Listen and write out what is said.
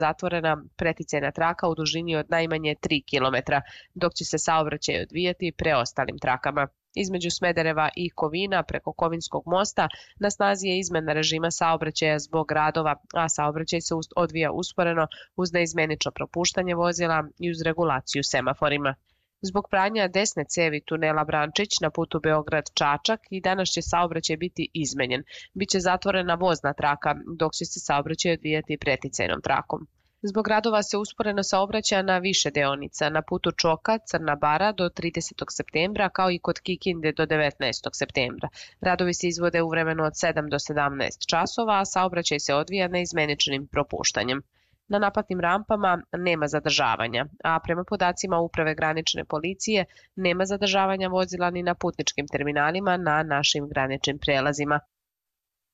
zatvorena preticajna traka u dužini od najmanje 3 km, dok će se saobraćaj odvijati preostalim trakama. Između Smedereva i Kovina preko Kovinskog mosta na snazi je izmena režima saobraćaja zbog radova, a saobraćaj se odvija usporeno uz neizmenično propuštanje vozila i uz regulaciju semaforima. Zbog pranja desne cevi tunela Brančić na putu Beograd-Čačak i danas će saobraćaj biti izmenjen. Biće zatvorena vozna traka, dok će se saobraćaj odvijati preticajnom trakom. Zbog radova se usporeno saobraća na više deonica, na putu Čoka, Crna Bara do 30. septembra, kao i kod Kikinde do 19. septembra. Radovi se izvode u vremenu od 7 do 17 časova, a saobraćaj se odvija neizmeničnim propuštanjem. Na naplatnim rampama nema zadržavanja, a prema podacima Uprave granične policije nema zadržavanja vozila ni na putničkim terminalima na našim graničnim prelazima.